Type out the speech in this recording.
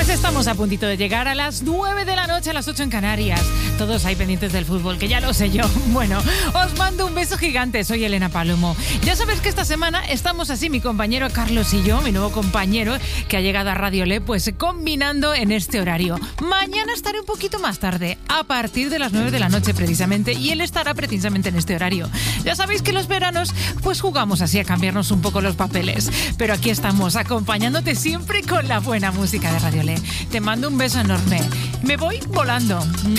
Pues estamos a puntito de llegar a las 9 de la noche, a las 8 en Canarias. Todos ahí pendientes del fútbol, que ya lo sé yo. Bueno, os mando un beso gigante. Soy Elena Palomo. Ya sabéis que esta semana estamos así, mi compañero Carlos y yo, mi nuevo compañero que ha llegado a Radio Le, pues combinando en este horario. Mañana estaré un poquito más tarde, a partir de las 9 de la noche precisamente, y él estará precisamente en este horario. Ya sabéis que los veranos pues jugamos así a cambiarnos un poco los papeles. Pero aquí estamos, acompañándote siempre con la buena música de Radio Le. Te mando un beso enorme. Me voy volando.